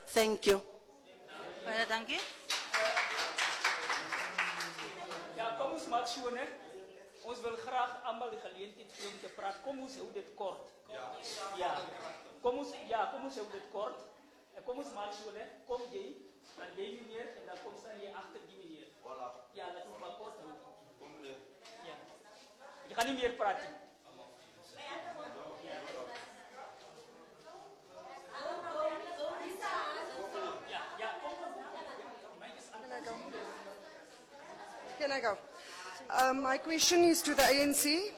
Thank you. Baie dankie. Ja, kom ons maak so net. Ons wil graag allemaal die geleentheid gee om te praat. Kom ons hou dit kort. Ja. Kom ons hou dit kort. En kom ons maak so net. Kom jy, dan jy meneer en dan kom staan jy achter die meneer. Ja, dat ons maar kort hou. Kom meneer. Ja. Jy gaan nie meer praat nie. Can I go? My question is to the ANC.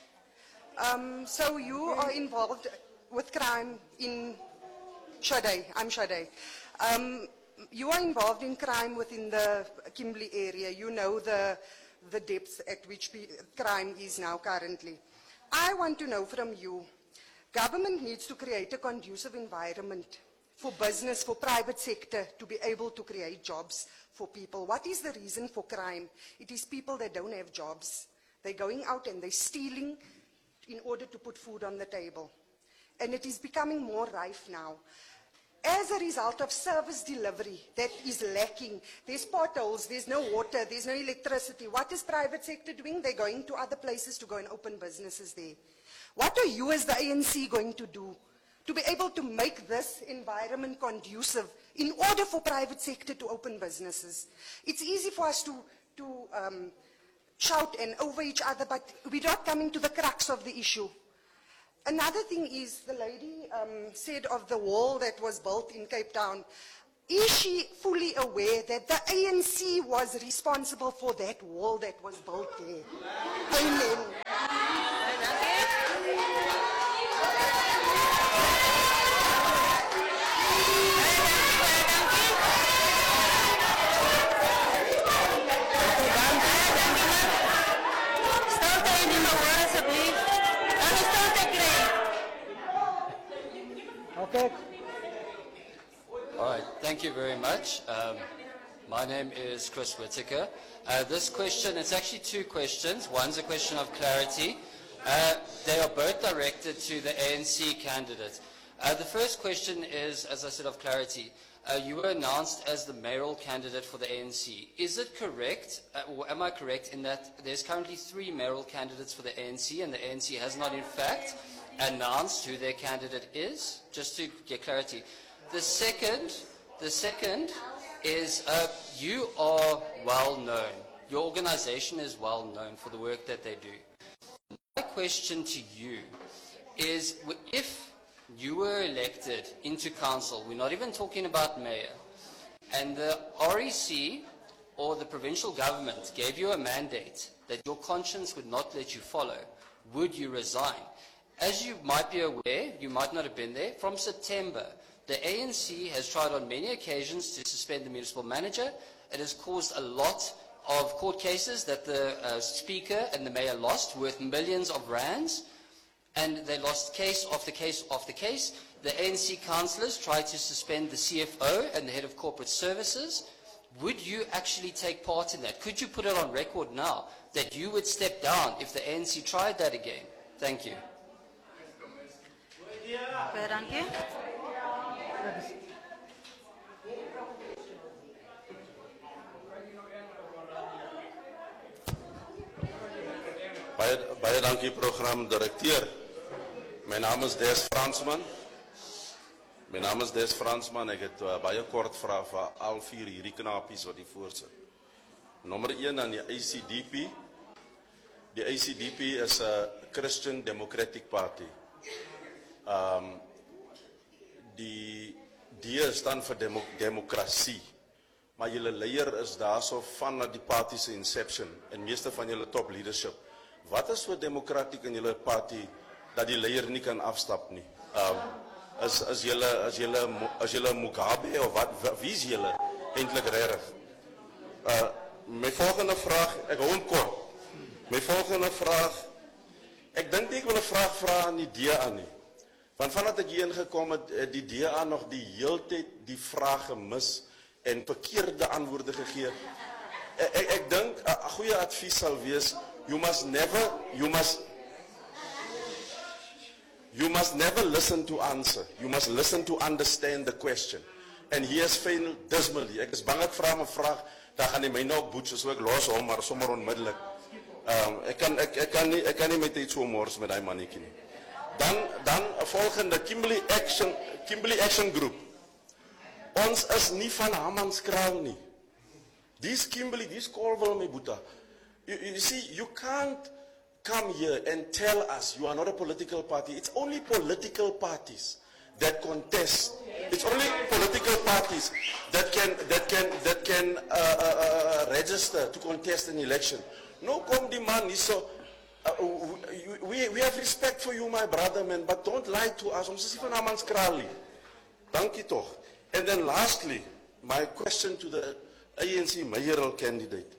So you are involved with crime in Shadai. I'm Shadai. You are involved in crime within the Kimberley area. You know the depths at which crime is now currently. I want to know from you, government needs to create a conducive environment for business, for private sector to be able to create jobs for people. What is the reason for crime? It is people that don't have jobs. They're going out and they're stealing in order to put food on the table. And it is becoming more rife now. As a result of service delivery that is lacking, there's potholes, there's no water, there's no electricity. What is private sector doing? They're going to other places to go and open businesses there. What are you as the ANC going to do to be able to make this environment conducive in order for private sector to open businesses? It's easy for us to shout and over each other, but we're not coming to the crux of the issue. Another thing is, the lady said of the wall that was built in Cape Town. Is she fully aware that the ANC was responsible for that wall that was built there? Amen. Okay. All right, thank you very much. My name is Chris Whittaker. This question, it's actually two questions. One's a question of clarity. They are both directed to the ANC candidate. The first question is, as I said, of clarity. You were announced as the mayoral candidate for the ANC. Is it correct, or am I correct in that there's currently 3 mayoral candidates for the ANC, and the ANC has not, in fact, announced who their candidate is? Just to get clarity. The second is you are well known. Your organization is well known for the work that they do. My question to you is, if you were elected into council, we're not even talking about mayor, and the REC or the provincial government gave you a mandate that your conscience would not let you follow, would you resign? As you might be aware, you might not have been there, from September, the ANC has tried on many occasions to suspend the municipal manager. It has caused a lot of court cases that the speaker and the mayor lost, worth millions of rands, and they lost case after case after case. The ANC councillors tried to suspend the CFO and the head of corporate services. Would you actually take part in that? Could you put it on record now that you would step down if the ANC tried that again? Thank you. Baie dankie. Baie dankie programdirekteur. My naam is Des Fransman. Ek het baie kort vrae vir al 4 hierdie knapies wat hier voorsit. Nommer 1 aan die ACDP. Die ACDP is 'n Christian Democratic Party. Die D staan vir demokrasie. Maar julle leier is daarso van die party se inception en meeste van julle top leadership. Wat is so demokratiek in julle party dat die leier nie kan afstap nie? As julle Mugabe of wat, wie is julle eintlik regtig? My volgende vraag, ek hou hom kort. My volgende vraag, ek dink ek wil 'n vraag vra aan die DA nie. Want vandat ek hier ingekom het, die DA nog die heeltyd die vraag gemis en verkeerde antwoorde gegee. Ek dink 'n goeie advies sal wees, you must never listen to answer. You must listen to understand the question. and he has failed dismally. Ek is bang ek vra 'n vraag, dan gaan hy my nou boet, so ek los hom maar sommer onmiddellik. Ek kan nie met iets so mors met daai mannetjie nie. Dan 'n volgende Kimberley Action Group. Ons is nie van Hammanskraal nie. Dis Kimberley, dis Colville my boeta. You see, you can't come here and tell us you are not a political party. It's only political parties that contest. It's only political parties that can register to contest an election. No come demand so we have respect for you, my brother, man, but don't lie to us. Ons is nie van Hammanskraal nie. Dankie tog. And then lastly, my question to the ANC mayoral candidate.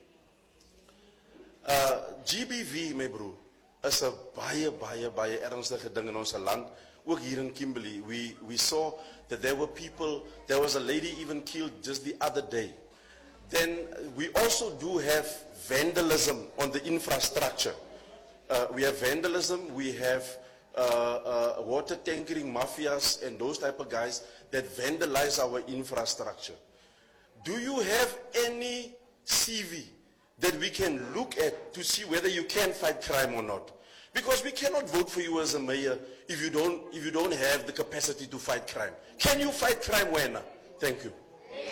GBV, my bro, is 'n baie ernstige ding in ons land. Ook hier in Kimberley, we saw that there was a lady even killed just the other day. Then we also do have vandalism on the infrastructure. We have vandalism, we have water tankering mafias and those type of guys that vandalize our infrastructure. Do you have any CV that we can look at to see whether you can fight crime or not? Because we cannot vote for you as a mayor if you don't have the capacity to fight crime. Can you fight crime, Wena? Thank you.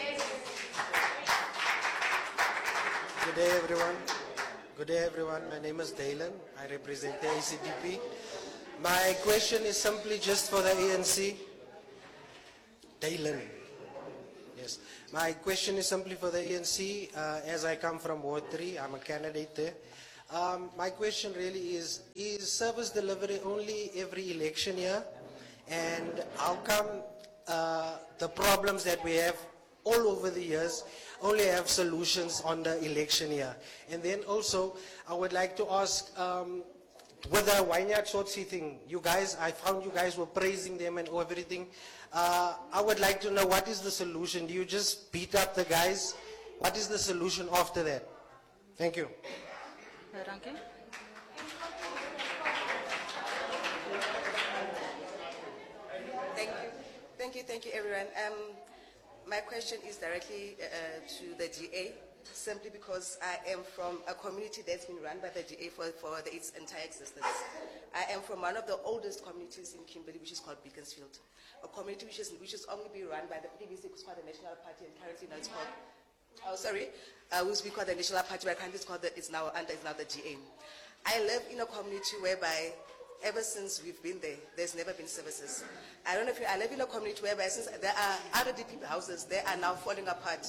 Good day, everyone. Good day, everyone. My name is Dalen. I represent the ACDP. My question is simply just for the ANC. Dalen. Yes. My question is simply for the ANC. As I come from Ward 3, I'm a candidate there. My question really is service delivery only every election year? And how come the problems that we have all over the years only have solutions on the election year? And then also, I would like to ask, with the Wynyard Shortsy thing, I found you guys were praising them and everything. I would like to know, what is the solution? Do you just beat up the guys? What is the solution after that? Thank you. Dankie. Thank you, everyone. My question is directly to the GA, simply because I am from a community that's been run by the GA for its entire existence. I am from one of the oldest communities in Kimberley, which is called Beaconsfield, a community which has only been run by the previously called the National Party, and currently now it's called, used to be called the National Party, but currently it's now the GA. I live in a community whereby ever since we've been there, there's never been services. I don't know if I live in a community whereby since there are RDP houses, they are now falling apart.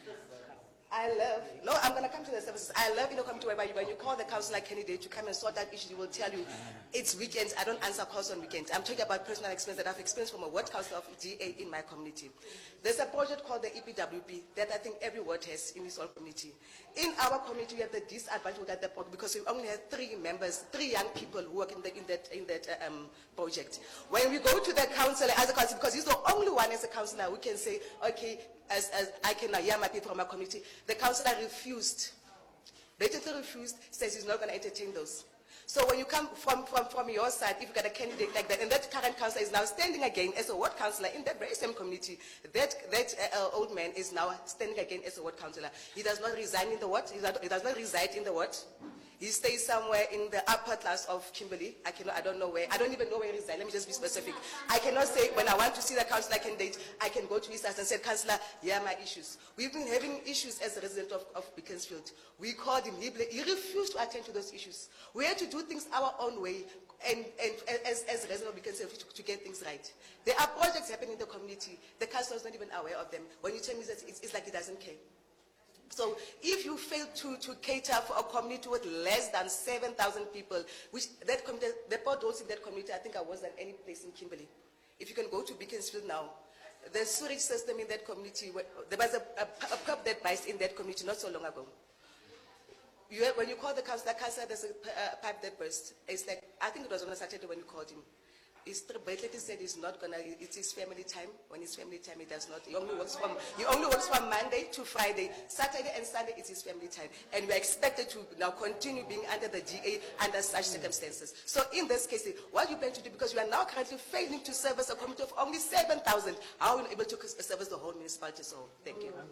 I'm going to come to the services. I live in a community whereby when you call the councillor candidate to come and sort that issue, they will tell you it's weekends. I don't answer calls on weekends. I'm talking about personal experience that I've experienced from a ward councillor of GA in my community. There's a project called the EPWP that I think every ward has in this whole community. In our community, we have the disadvantage at the project because we only have 3 members, 3 young people who work in that project. When we go to the councillor as a councillor, because he's the only one as a councillor who can say, okay, as I can hear my people from my community, the councillor refused. Blatantly refused, says he's not going to entertain those. So when you come from your side, if you got a candidate like that, and that current councillor is now standing again as a ward councillor in that very same community, that old man is now standing again as a ward councillor. He does not resign in the ward. He does not reside in the ward. He stays somewhere in the upper class of Kimberley. I don't know where. I don't even know where he resides. Let me just be specific. I cannot say when I want to see the councillor candidate, I can go to his house and say, councillor, here are my issues. We've been having issues as a resident of Beaconsfield. We called him. He refused to attend to those issues. We had to do things our own way, and as a resident of Beaconsfield to get things right. There are projects happening in the community. The councillor is not even aware of them. When you tell me that, it's like he doesn't care. So if you fail to cater for a community with less than 7,000 people, which that community, the potholes in that community, I think are worse than any place in Kimberley. If you can go to Beaconsfield now, the sewage system in that community, there was a pub that burst in that community not so long ago. When you call the councillor, there's a pipe that burst. It's like, I think it was on a Saturday when you called him. He said he's not gonna. It's his family time. When it's family time, he does not. He only works from Monday to Friday. Saturday and Sunday it's his family time, and we are expected to now continue being under the GA under such circumstances. So in this case, what you plan to do, because we are now currently failing to service a community of only 7,000, how are we able to service the whole municipality? So thank you.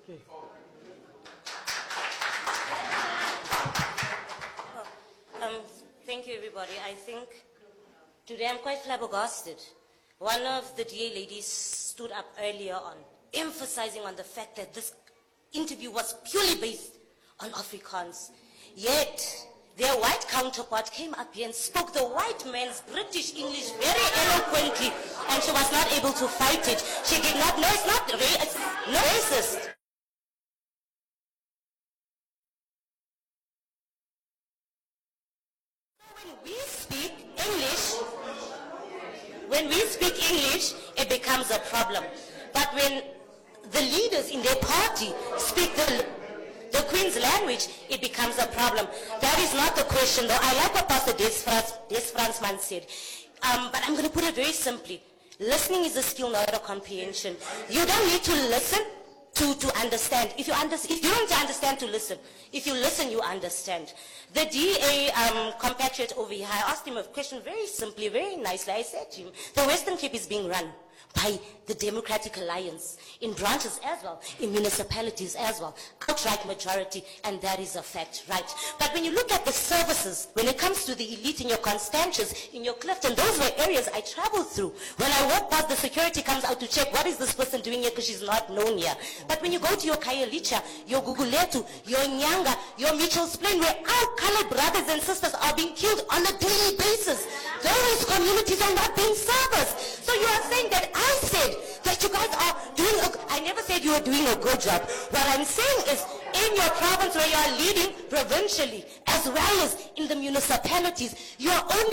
Thank you, everybody. I think today I'm quite flabbergasted. One of the DA ladies stood up earlier on, emphasizing on the fact that this interview was purely based on Afrikaans. Yet, their white counterpart came up here and spoke the white man's British English very eloquently, and she was not able to fight it. She did not know, it's not racist. When we speak English, it becomes a problem. But when the leaders in their party speak the Queen's language, it becomes a problem. That is not the question, though. I like what Pastor Des Fransman said. But I'm going to put it very simply. Listening is a skill, not a comprehension. You don't need to listen to understand. If you don't understand, to listen. If you listen, you understand. The DA compatriot over here, I asked him a question very simply, very nicely. I said to him, the Western Cape is being run by the Democratic Alliance, in branches as well, in municipalities as well, outright majority, and that is a fact, right? But when you look at the services, when it comes to the elite in your Constantius, in your Clifton, those were areas I traveled through. When I walk past, the security comes out to check, what is this person doing here, because she's not known here. But when you go to your Khayelitsha, your Guguletu, your Nyanga, your Mitchell's Plain, where our colored brothers and sisters are being killed on a daily basis, those communities are not being serviced. So you are saying that I said that you guys are doing I never said you were doing a good job. What I'm saying is, in your province where you are leading provincially, as well as in the municipalities, you are only